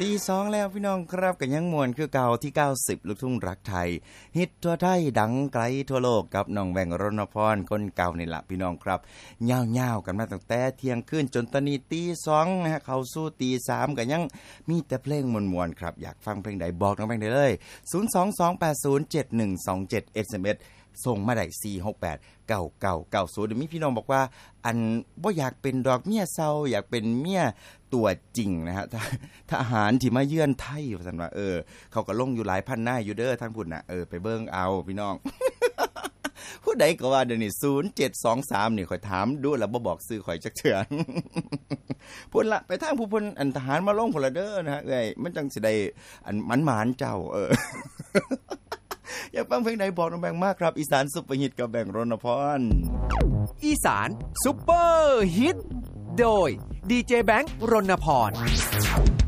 ตี2แล้วพี่น้องครับก็ยังม่วนคือเก่าที่90ลูกทุ่งรักไทยฮิตทั่วไทยดังไกลทั่วโลกกับน้องแบงค์รณพรคนเก่านี่ล่ะพี่น้องครับยาวๆกันมาตั้งแต่เที่ยงคืนจนตอนนี้ตี2นะฮะเข้าสู่ตี3ก็ยังมีแต่เพลงม่วนๆครับอยากฟังเพลงใดบอกน้องแบงค์ได้เลย022807127 SMSส่งมาได้4689990มีพี่น้องบอกว่าอันบ่อยากเป็นดอกเมียเซาอยากเป็นเมียตัวจริงนะฮะทหารที่มาเยือนไทยว่าซั่นว่าเขาก็ลงอยู่หลายพันนายอยู่เด้อท่านพุ่นน่ะไปเบิ่งเอาพี่น้อง ผู้ใดก็ว่าเดี๋ยวนี้0723นี่ข่อยถามดูแล้วบ่บอกชื่อข่อยจักเทื่อ พุ่นละไปทางผู้เพิ่นอันทหารมาลงพุ่นละเด้อนะฮะมันจังสิได้อันหมานๆเจ้าอยากฟังเพลงไหนบอกน้องแบงค์มากครับอีสานซุปเปอร์ฮิตกับแบงค์รณพรอีสานซุปเปอร์ฮิตโดยดีเจแบงค์รณพร